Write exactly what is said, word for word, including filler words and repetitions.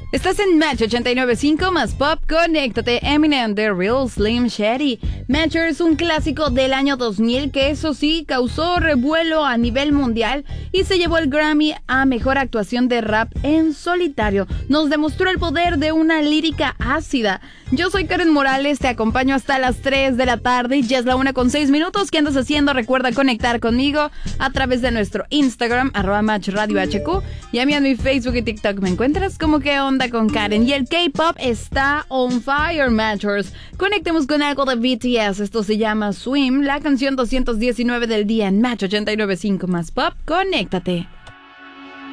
Estás en Match ochenta y nueve punto cinco más Pop. Conéctate. Eminem, The Real Slim Shady. Matcher es un clásico del año dos mil que, eso sí, causó revuelo a nivel mundial y se llevó el Grammy a Mejor Actuación de Rap en Solitario. Nos demostró el poder de una lírica ácida. Yo soy Karen Morales, te acompaño hasta las tres de la tarde y ya es la una con seis minutos. ¿Qué andas haciendo? Recuerda conectar conmigo a través de nuestro Instagram, arroba Match Radio H Q, y a mí en mi Facebook y TikTok me encuentras como ¿Qué onda con Karen? Y el K-pop está on fire, Matchers. Conectemos con algo de B T S. Esto se llama Swim, la canción doscientos diecinueve del día en Match ochenta y nueve punto cinco más Pop. Conéctate.